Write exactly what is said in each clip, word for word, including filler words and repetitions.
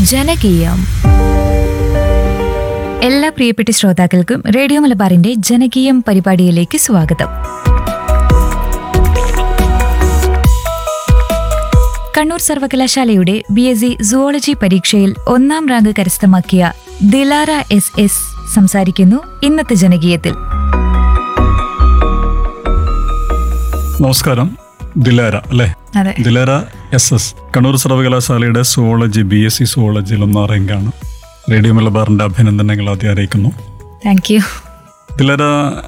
ജനകീയം. എല്ലാ പ്രിയപ്പെട്ട ശ്രോതാക്കൾക്കും റേഡിയോ മലബാറിന്റെ ജനകീയം പരിപാടിയിലേക്ക് സ്വാഗതം. കണ്ണൂർ സർവകലാശാലയുടെ ബി എസ് സി സുവോളജി പരീക്ഷയിൽ ഒന്നാം റാങ്ക് കരസ്ഥമാക്കിയ ദിലാര എസ് എസ് സംസാരിക്കുന്നു ഇന്നത്തെ ജനകീയത്തിൽ. നമസ്കാരം. ദിലാര അല്ലേ? ദിലാര എസ് എസ് കണ്ണൂർ സർവകലാശാലയുടെ സുവോളജി ബി എസ് സി സുവോളജിയിൽ ഒന്നാം റാങ്കാണ്. റേഡിയോ മലബാറിന്റെ അഭിനന്ദനങ്ങൾ ആദ്യം അറിയിക്കുന്നു. Thank you. ദിലാര,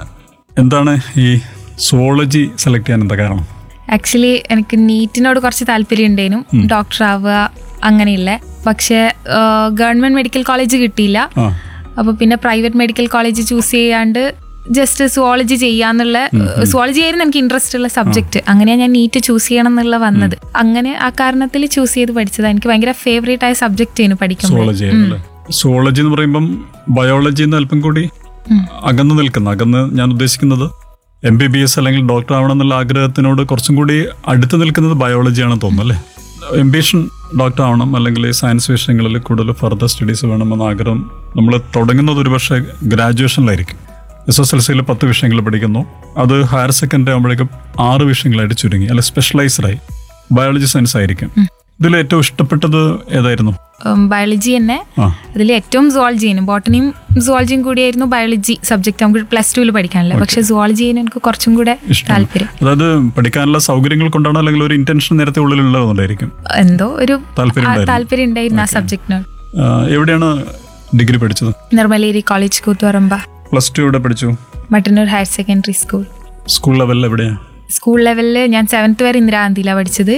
എന്താണ് ഈ സുവോളജി സെലക്ട് ചെയ്യാൻ എന്താ കാരണം? ആക്ച്വലി എനിക്ക് നീറ്റിനോട് കുറച്ച് താല്പര്യം ഉണ്ടായിരുന്നു, ഡോക്ടർ ആവുക അങ്ങനെയില്ല. പക്ഷെ ഗവൺമെന്റ് മെഡിക്കൽ കോളേജ് കിട്ടിയില്ല. അപ്പൊ പിന്നെ പ്രൈവറ്റ് മെഡിക്കൽ കോളേജ് ചൂസ് ചെയ്യാണ്ട് ജസ്റ്റ് സുവോളജി ചെയ്യാന്നുള്ള, സുവോളജി ആയിരുന്നു എനിക്ക് ഇൻട്രസ്റ്റ് ഉള്ള സബ്ജക്ട്. അങ്ങനെയാണ് ഞാൻ നീറ്റ് ചൂസ് ചെയ്യണം എന്നുള്ള വന്നത്. അങ്ങനെ ആ കാരണത്തിൽ ചൂസ് ചെയ്ത് പഠിച്ചതാണ്. എനിക്ക് ഭയങ്കര ഫേവറേറ്റ് ആയ സബ്ജക്ട് ആയിരുന്നു പഠിക്കുമ്പോൾ. സുവോളജി എന്ന് പറയുമ്പം ബയോളജി അല്പം കൂടി അകന്ന് നിൽക്കുന്ന, അകന്ന് ഞാൻ ഉദ്ദേശിക്കുന്നത് എം ബി ബി എസ് അല്ലെങ്കിൽ ഡോക്ടർ ആവണം എന്നുള്ള ആഗ്രഹത്തിനോട് കുറച്ചും കൂടി അടുത്ത് നിൽക്കുന്നത് ബയോളജിയാണെന്ന് തോന്നുന്നു അല്ലേ? എംബിഷൻ ഡോക്ടർ ആവണം അല്ലെങ്കിൽ സയൻസ് വിഷയങ്ങളിൽ കൂടുതൽ ഫർദർ സ്റ്റഡീസ് വേണമെന്ന ആഗ്രഹം നമ്മൾ തുടങ്ങുന്നത് ഒരുപക്ഷെ ഗ്രാജുവേഷനിലായിരിക്കും. എസ് എസ് എൽ സിയിൽ പത്ത് വിഷയങ്ങൾ പഠിക്കുന്നു, അത് ഹയർ സെക്കൻഡറി ആകുമ്പോഴേക്കും ആറ് വിഷയങ്ങളായിട്ട് ചുരുങ്ങി, അല്ലെ സ്പെഷ്യലൈസ്ഡായി ബയോളജി സയൻസ് ആയിരിക്കും. ഇതിൽ ഏറ്റവും ഇഷ്ടപ്പെട്ടത് ഏതായിരുന്നു? ബയോളജി തന്നെ. അതിൽ ഏറ്റവും സുവോളജി ആണ്. ബോട്ടണിയും സുവോളജിയും കൂടിയായിരുന്നു ബയോളജി സബ്ജക്ട് നമുക്ക് പ്ലസ് ടുവിൽ പഠിക്കാനല്ലേ. പക്ഷെ സുവോളജി എനിക്ക് കുറച്ചും കൂടെ താല്പര്യം. അതായത് പഠിക്കാനുള്ള സൗകര്യങ്ങൾ കൊണ്ടാണോ അല്ലെങ്കിൽ ഒരു ഇന്റൻഷൻ നേരത്തെ ഉള്ളിലുള്ളതുകൊണ്ടായിരിക്കും? എന്തോ ഒരു താല്പര്യം ഉണ്ടായിരുന്നു ആ സബ്ജക്റ്റിനോട്. എവിടെയാണ് ഡിഗ്രി പഠിച്ചത്? നിർമ്മലേരി കോളേജ് കൂത്തുപറമ്പ. പ്ലസ് ടു എവിടെ പഠിച്ചു? Mattannur higher secondary school. School ലെവലിൽ എവിടെയാ? സ്കൂൾ ലെവലിൽ ഞാൻ സെവൻത്ത് വരെ ഇന്ദിരാഗാന്ധിയിലാണ് പഠിച്ചത്.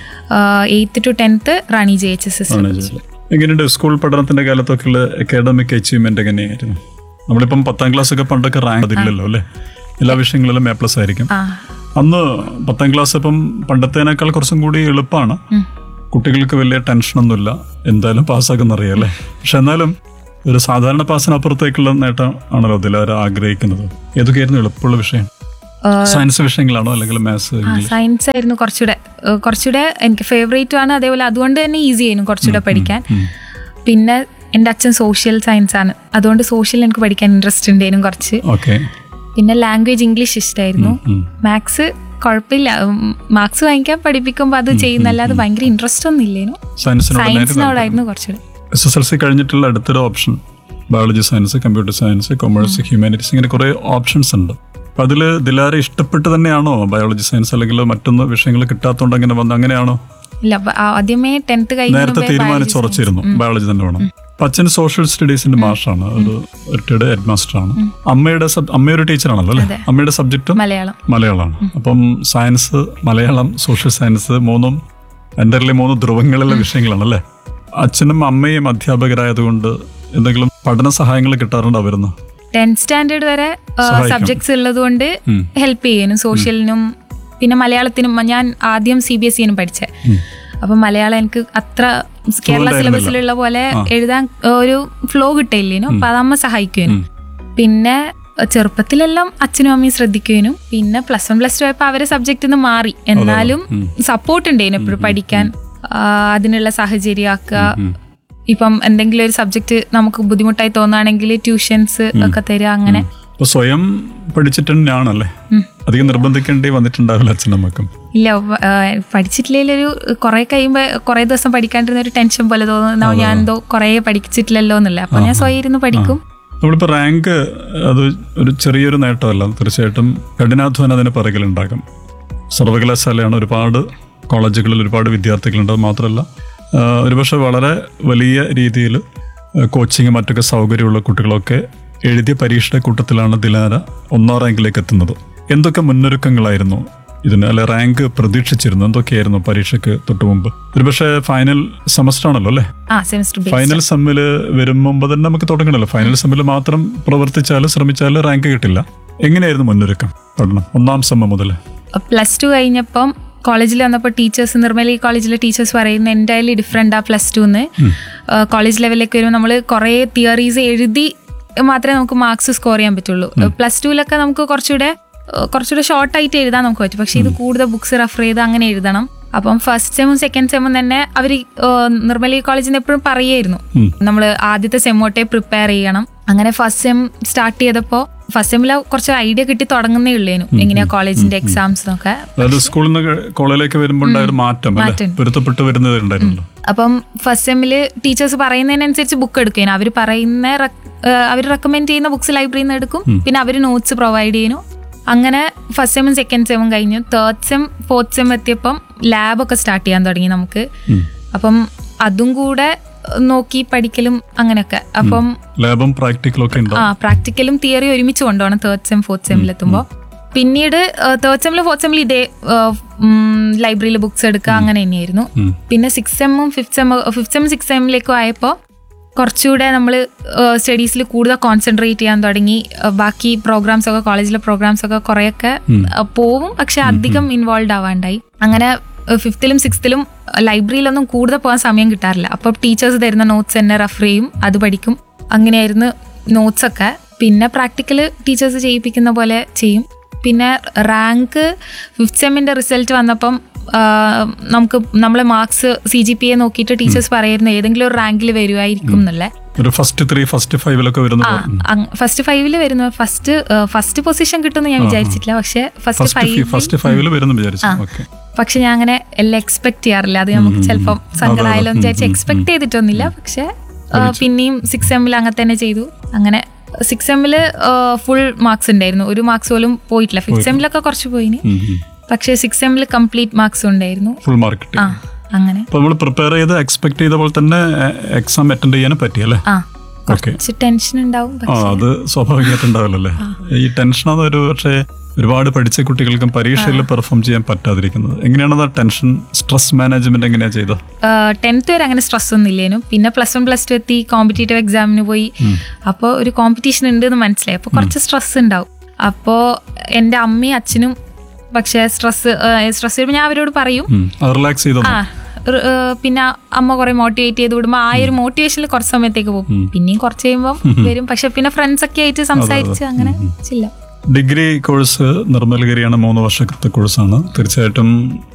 Eighth to tenth Rani J H S S. എങ്ങനെയുണ്ട് സ്കൂൾ പഠനത്തിന്റെ കാലത്തൊക്കെയുള്ള അക്കാഡമിക് അച്ചീവ്മെന്റ് എങ്ങനെയായിരുന്നു? നമ്മളിപ്പം പത്താം ക്ലാസ് ഒക്കെ പണ്ടൊക്കെ റാങ്ക് അതില്ലല്ലോ അല്ലെ? എല്ലാ വിഷയങ്ങളിലും എ പ്ലസ് ആയിരിക്കും. അന്ന് പത്താം ക്ലാസ് ഇപ്പം പണ്ടത്തേനേക്കാൾ കുറച്ചും കൂടി എളുപ്പമാണ്. കുട്ടികൾക്ക് വലിയ ടെൻഷനൊന്നുമില്ല, എന്തായാലും പാസ്സാക്കുന്നറിയാം അല്ലേ? പക്ഷെ എന്നാലും ഒരു സാധാരണ പാസിനപ്പുറത്തേക്കുള്ള നേട്ടം ആണല്ലോ ദിലാര ആഗ്രഹിക്കുന്നത്. ഏതൊക്കെയായിരുന്നു എളുപ്പമുള്ള വിഷയം? സയൻസ് വിഷയങ്ങളാണോ അല്ലെങ്കിൽ മാത്സ്? സയൻസ് ആയിരുന്നു കുറച്ചുകൂടെ കുറച്ചുകൂടെ എനിക്ക് ഫേവറേറ്റും ആണ്. അതേപോലെ അതുകൊണ്ട് തന്നെ ഈസി ആയിരുന്നു കുറച്ചുകൂടെ പഠിക്കാൻ. പിന്നെ എൻ്റെ അച്ഛൻ സോഷ്യൽ സയൻസ് ആണ്, അതുകൊണ്ട് സോഷ്യൽ എനിക്ക് പഠിക്കാൻ ഇൻട്രസ്റ്റ് ഉണ്ടായിരുന്നു കുറച്ച്. പിന്നെ ലാംഗ്വേജ് ഇംഗ്ലീഷ് ഇഷ്ടമായിരുന്നു. മാത്സ് കുഴപ്പമില്ല, മാർക്സ് വാങ്ങിക്കാൻ പഠിപ്പിക്കുമ്പോൾ അത് ചെയ്യുന്നല്ലാതെ ഭയങ്കര ഇൻട്രസ്റ്റ് ഒന്നും ഇല്ലായിരുന്നു. സയൻസിനോടായിരുന്നു കുറച്ചുകൂടെ. എസ് എസ് എൽ സി കഴിഞ്ഞിട്ടുള്ള അടുത്തൊരു option biology science, computer science, commerce, humanities, ഇങ്ങനെ കുറേ ഓപ്ഷൻസ് ഉണ്ട്. അപ്പം അതിൽ ദിലാര ഇഷ്ടപ്പെട്ട് തന്നെയാണോ ബയോളജി സയൻസ്, അല്ലെങ്കിൽ മറ്റൊന്ന് വിഷയങ്ങൾ കിട്ടാത്തതുകൊണ്ട് അങ്ങനെ വന്നു അങ്ങനെയാണോ? ഇല്ല, ആദ്യമേ ടെൻത്ത് നേരത്തെ തീരുമാനിച്ചുറച്ചിരുന്നു ബയോളജി തന്നെ വേണം. അച്ഛൻ സോഷ്യൽ സ്റ്റഡീസിന്റെ മാഷാണ്, ഒരു റിട്ടയർഡ് ഹെഡ് മാസ്റ്റർ ആണ്. അമ്മയുടെ അമ്മയൊരു ടീച്ചറാണല്ലോ അല്ലേ? അമ്മയുടെ സബ്ജക്ട് മലയാളം മലയാളമാണ്. അപ്പം സയൻസ്, മലയാളം, സോഷ്യൽ സയൻസ് മൂന്നും എൻ്റെ മൂന്ന് ധ്രുവങ്ങളിലെ വിഷയങ്ങളാണല്ലേ? അച്ഛനും അമ്മയും അധ്യാപകരായതുകൊണ്ട് എന്തെങ്കിലും പഠന സഹായങ്ങൾ കിട്ടാറുണ്ടോ അവരുന്ന്? ടെൻത്ത് സ്റ്റാൻഡേർഡ് വരെ സബ്ജക്ട്സ് ഉള്ളത് കൊണ്ട് ഹെൽപ്പ് ചെയ്യുന്നു, സോഷ്യലിനും പിന്നെ മലയാളത്തിനും. ഞാൻ ആദ്യം സി ബി എസ് സിനും പഠിച്ചത്. അപ്പൊ മലയാളം എനിക്ക് അത്ര കേരള സിലബസിലുള്ള പോലെ എഴുതാൻ ഒരു ഫ്ലോ കിട്ടില്ലേനു. അപ്പൊ അതമ്മ സഹായിക്കുവേനും. പിന്നെ ചെറുപ്പത്തിലെല്ലാം അച്ഛനും അമ്മയും ശ്രദ്ധിക്കുവേനും. പിന്നെ പ്ലസ് വൺ പ്ലസ് ടു ആയപ്പോ അവരെ സബ്ജക്റ്റിൽ നിന്ന് മാറി, എന്നാലും സപ്പോർട്ട് ഉണ്ടായിരുന്നു എപ്പോഴും പഠിക്കാൻ. അതിനുള്ള സാഹചര്യം ആക്കുക. ഇപ്പം എന്തെങ്കിലും ഒരു സബ്ജക്ട് നമുക്ക് ബുദ്ധിമുട്ടായി തോന്നുകയാണെങ്കിൽ ട്യൂഷൻസ് ഒക്കെ തരിക. അങ്ങനെ സ്വയം പഠിച്ചിട്ട് തന്നെയാണല്ലേ? അധികം നിർബന്ധിക്കേണ്ടി വന്നിട്ടുണ്ടാവില്ല അച്ഛനമ്മക്കും? ഇല്ല, പഠിച്ചിട്ടില്ലെങ്കിൽ ഒരു കുറെ കഴിയുമ്പോ കുറെ ദിവസം പഠിക്കാണ്ടിരുന്ന ഒരു ടെൻഷൻ പോലെ തോന്നുന്നു, ഞാൻ എന്തോ കുറെ പഠിച്ചിട്ടില്ലല്ലോ എന്നല്ല. അപ്പൊ ഞാൻ സ്വയം ഇരുന്ന് പഠിക്കും. നമ്മളിപ്പോ റാങ്ക് അത് ഒരു ചെറിയൊരു നേട്ടമല്ല, തീർച്ചയായിട്ടും കഠിനാധ്വാനം അതിന് പിറകിലുണ്ടാകും. സർവകലാശാലയാണ്, ഒരുപാട് കോളേജുകളിൽ ഒരുപാട് വിദ്യാർത്ഥികളുണ്ട്. മാത്രമല്ല ഒരുപക്ഷെ വളരെ വലിയ രീതിയിൽ കോച്ചിങ് മറ്റൊക്കെ സൗകര്യമുള്ള കുട്ടികളൊക്കെ എഴുതിയ പരീക്ഷയുടെ കൂട്ടത്തിലാണ് ദിലാര ഒന്നാം റാങ്കിലേക്ക് എത്തുന്നത്. എന്തൊക്കെ മുന്നൊരുക്കങ്ങളായിരുന്നു ഇതിന്? അല്ലെ, റാങ്ക് പ്രതീക്ഷിച്ചിരുന്നു? എന്തൊക്കെയായിരുന്നു പരീക്ഷയ്ക്ക് തൊട്ട് മുമ്പ്? ഒരുപക്ഷെ ഫൈനൽ സെമസ്റ്റർ ആണല്ലോ അല്ലേ? ഫൈനൽ സെമ്മില് വരുമ്പോ തന്നെ നമുക്ക് തുടങ്ങണല്ലോ. ഫൈനൽ സെമ്മിൽ മാത്രം പ്രവർത്തിച്ചാൽ ശ്രമിച്ചാൽ റാങ്ക് കിട്ടില്ല. എങ്ങനെയായിരുന്നു മുന്നൊരുക്കം പഠനം ഒന്നാം സെമ്മ മുതൽ? പ്ലസ് ടു കഴിഞ്ഞപ്പം കോളേജിൽ വന്നപ്പോൾ ടീച്ചേഴ്സ്, നിർമ്മലി കോളേജിലെ ടീച്ചേഴ്സ് പറയുന്ന എൻ്റയർലി ഡിഫറെൻ്റ് ആ പ്ലസ് ടുന്ന്. കോളേജ് ലെവലിലേക്ക് വരുമ്പോൾ നമ്മൾ കുറേ തിയറീസ് എഴുതി മാത്രമേ നമുക്ക് മാർക്സ് സ്കോർ ചെയ്യാൻ പറ്റുള്ളൂ. പ്ലസ് ടുവിലൊക്കെ നമുക്ക് കുറച്ചുകൂടെ കുറച്ചുകൂടെ ഷോർട്ടായിട്ട് എഴുതാൻ നമുക്ക് പറ്റും. പക്ഷെ ഇത് കൂടുതൽ ബുക്സ് റെഫർ ചെയ്ത് അങ്ങനെ എഴുതണം. അപ്പം ഫസ്റ്റ് സെമ്മും സെക്കൻഡ് സെമ്മും തന്നെ അവർ നിർമ്മലി കോളേജിൽ നിന്ന് എപ്പോഴും പറയായിരുന്നു നമ്മൾ ആദ്യത്തെ സെമ്മോട്ടെ പ്രിപ്പയർ ചെയ്യണം. അങ്ങനെ ഫസ്റ്റ് സെം സ്റ്റാർട്ട് ചെയ്തപ്പോൾ ഫസ്റ്റ് സെമ്മിൽ കുറച്ച് ഐഡിയ കിട്ടി തുടങ്ങുന്നേ ഉള്ളേനു എങ്ങനെയാ കോളേജിന്റെ എക്സാംസ് എന്നൊക്കെ. സ്കൂളിൽ നിന്ന് കോളേജിലേക്ക് വരുമ്പോൾ മാറ്റം പൊരുത്തപ്പെട്ട് വരുന്നതുണ്ടായിരുന്നല്ലോ. അപ്പം ഫസ്റ്റ് സെമ്മിൽ ടീച്ചേഴ്സ് പറയുന്നതിനനുസരിച്ച് ബുക്ക് എടുക്കും. അവർ പറയുന്ന അവർ റെക്കമെൻഡ് ചെയ്യുന്ന ബുക്സ് ലൈബ്രറിയിൽ നിന്ന് എടുക്കും. പിന്നെ അവർ നോട്ട്സ് പ്രൊവൈഡ് ചെയ്യുന്നു. അങ്ങനെ ഫസ്റ്റ് സെമ്മും സെക്കൻഡ് സെമ്മും കഴിഞ്ഞു. Third sem fourth sem എത്തിയപ്പം ലാബൊക്കെ start ചെയ്യാൻ തുടങ്ങി നമുക്ക്. അപ്പം അതും കൂടെ നോക്കി പഠിക്കലും അങ്ങനെയൊക്കെ. അപ്പം ലാബും പ്രാക്ടിക്കലും ഒക്കെ ആ പ്രാക്ടിക്കലും തിയറി ഒരുമിച്ച് കൊണ്ടുപോകണം തേർഡ് സെം ഫോർത്ത് സെമ്മിൽ എത്തുമ്പോൾ. പിന്നീട് തേർഡ് സെമ്മിൽ ഫോർത്ത് സെമ്മിൽ ഇതേ ലൈബ്രറിയിൽ ബുക്സ് എടുക്കുക അങ്ങനെ തന്നെയായിരുന്നു. പിന്നെ six സെമ്മും fifth sem fifth sem six സെമ്മിലേക്കും ആയപ്പോൾ കുറച്ചുകൂടെ നമ്മൾ സ്റ്റഡീസിൽ കൂടുതൽ കോൺസെൻട്രേറ്റ് ചെയ്യാൻ തുടങ്ങി. ബാക്കി പ്രോഗ്രാംസ് ഒക്കെ കോളേജിലെ പ്രോഗ്രാംസ് ഒക്കെ കുറേയൊക്കെ പോവും, പക്ഷെ അധികം ഇൻവോൾവ് ആവാണ്ടായി. അങ്ങനെ ഫിഫ്ത്തിലും സിക്സ്ത്തിലും ലൈബ്രറിയിലൊന്നും കൂടുതൽ പോകാൻ സമയം കിട്ടാറില്ല. അപ്പോൾ ടീച്ചേഴ്സ് തരുന്ന നോട്ട്സ് തന്നെ റെഫർ ചെയ്യും, അത് പഠിക്കും. അങ്ങനെയായിരുന്നു നോട്ട്സ് ഒക്കെ. പിന്നെ പ്രാക്ടിക്കൽ ടീച്ചേഴ്സ് ചെയ്യിപ്പിക്കുന്ന പോലെ ചെയ്യും. പിന്നെ റാങ്ക് ഫിഫ്ത് സെമ്മിന്റെ റിസൾട്ട് വന്നപ്പം നമുക്ക് നമ്മളെ marks C G P A നോക്കിയിട്ട് ടീച്ചേഴ്സ് പറയുന്നു ഏതെങ്കിലും ഒരു റാങ്കിൽ വരുമായിരിക്കും എന്നല്ലേ. ഫസ്റ്റ് ഫൈവിലൊക്കെ വരുന്നു. ഫസ്റ്റ് ഫൈവില് വരുന്നു. ഫസ്റ്റ് ഫസ്റ്റ് പൊസിഷൻ കിട്ടുമെന്ന് ഞാൻ വിചാരിച്ചിട്ടില്ല. പക്ഷെ ഫസ്റ്റ് ഫൈവില് വരുന്നു വിചാരിച്ചു. പക്ഷെ ഞാൻ അങ്ങനെ എല്ലാം എക്സ്പെക്ട് ചെയ്യാറില്ല. അത് നമുക്ക് ചിലപ്പം സങ്കടമായാലും വിചാരിച്ച് എക്സ്പെക്ട് ചെയ്തിട്ടൊന്നുമില്ല. പക്ഷെ പിന്നെയും സിക്സ് എമ്മിൽ അങ്ങനെ തന്നെ ചെയ്തു. അങ്ങനെ സിക്സ് എമ്മില് ഫുൾ മാർക്സ് ഉണ്ടായിരുന്നു, ഒരു മാർക്സ് പോലും പോയിട്ടില്ല. ഫിഫ്ത് സെമ്മിലൊക്കെ കുറച്ച് പോയിന്, പക്ഷെ സിക്സ് എമ്മിൽ കംപ്ലീറ്റ് മാർക്സ് ഉണ്ടായിരുന്നു. Full mark. ആ അങ്ങനെ നമ്മൾ പ്രിപ്പയർ ചെയ്ത് എക്സ്പെക്ട് ചെയ്ത പോലെ തന്നെ എക്സാം അറ്റൻഡ് ചെയ്യാനും പറ്റിയല്ലേ. ആ കുറച്ച് ടെൻഷൻ ഉണ്ടാവും. അത് സ്വാഭാവികമായിട്ടുണ്ടാവില്ലല്ലേ. ഈ ടെൻഷനാണ് ഒരു പക്ഷേ ഒരുപാട് പഠിച്ച കുട്ടികൾക്കും പരീക്ഷയിൽ പെർഫോം ചെയ്യാൻ പറ്റാതിരിക്കുന്നത്. എങ്ങനെയാണ് ടെൻഷൻ സ്ട്രെസ് മാനേജ്മെന്റ് എങ്ങനെയാ ചെയ്തത്? ടെൻത്ത് വരെ അങ്ങനെ സ്ട്രെസ് ഒന്നും ഇല്ലേനു. പിന്നെ പ്ലസ് വൺ പ്ലസ് ടു എത്തി കോമ്പറ്റേറ്റീവ് എക്സാമിന് പോയി. അപ്പോൾ ഒരു കോമ്പറ്റീഷൻ ഉണ്ട് എന്ന് മനസ്സിലായി. അപ്പോൾ കുറച്ച് സ്ട്രെസ് ഉണ്ടാവും. അപ്പോൾ എൻ്റെ അമ്മയും അച്ഛനും പക്ഷേ സ്ട്രെസ് സ്ട്രെസ് ചെയ്യുമ്പോൾ ഞാൻ അവരോട് പറയും റിലാക്സ് ചെയ്തോ. ആ പിന്നെ അമ്മ കുറെ മോട്ടിവേറ്റ് ചെയ്ത് വിടുമ്പോൾ ആ ഒരു മോട്ടിവേഷനിൽ കുറച്ച് സമയത്തേക്ക് പോകും. പിന്നെയും കുറച്ച് കഴിയുമ്പോൾ വരും. പക്ഷെ പിന്നെ ഫ്രണ്ട്സ് ഒക്കെ ആയിട്ട് സംസാരിച്ച് അങ്ങനെ ചില്ല. ഡിഗ്രി കോഴ്സ് നിർമ്മലഗിരിയാണ്, മൂന്ന് വർഷത്തെ കോഴ്സാണ്. തീർച്ചയായിട്ടും